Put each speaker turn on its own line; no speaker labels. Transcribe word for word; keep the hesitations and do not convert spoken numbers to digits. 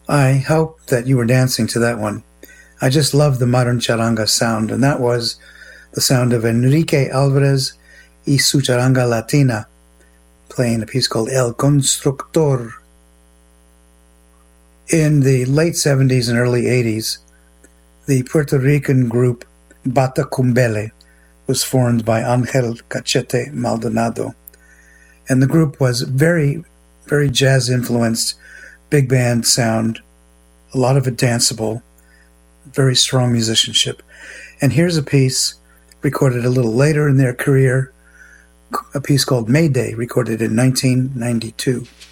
I hope that you were dancing to that one. I just love the modern charanga sound, and that was the sound of Enrique Alvarez y su charanga latina, playing a piece called El Constructor. In the late seventies and early eighties, the Puerto Rican group Bata Cumbele was formed by Angel Cachete Maldonado, and the group was very, very jazz-influenced, big band sound, a lot of it danceable, very strong musicianship. And here's a piece recorded a little later in their career, a piece called Mayday, recorded in nineteen ninety-two.